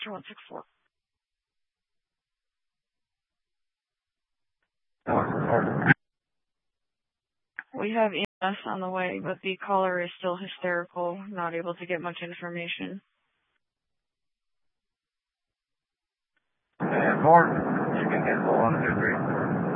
164. We have EMS on the way, but the caller is still hysterical, not able to get much information. Gordon, you can get 123.